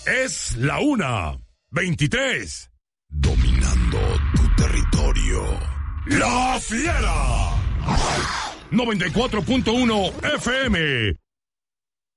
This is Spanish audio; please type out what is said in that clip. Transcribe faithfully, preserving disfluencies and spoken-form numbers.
Es la una veintitrés. Dominando tu territorio. La Fiera. noventa y cuatro punto uno F M.